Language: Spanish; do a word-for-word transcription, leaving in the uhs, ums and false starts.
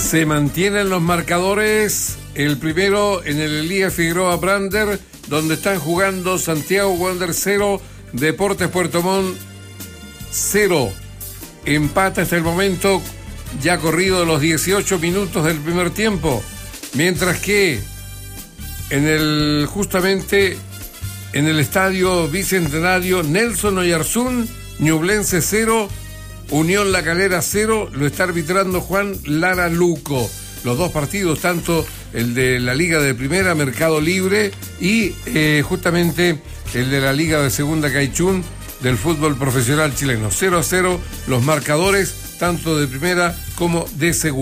Se mantienen los marcadores. El primero en el Elías Figueroa Brander, donde están jugando Santiago Wander cero, Deportes Puerto Montt cero. Empata hasta el momento, ya corrido los dieciocho minutos del primer tiempo. Mientras que en el justamente en el estadio Bicentenario, Nelson Oyarzún, Ñublense cero, Unión La Calera cero, lo está arbitrando Juan Lara Luco. Los dos partidos, tanto el de la Liga de Primera, Mercado Libre, y eh, justamente el de la Liga de Segunda, Caichún, del fútbol profesional chileno. cero a cero los marcadores, tanto de primera como de segunda.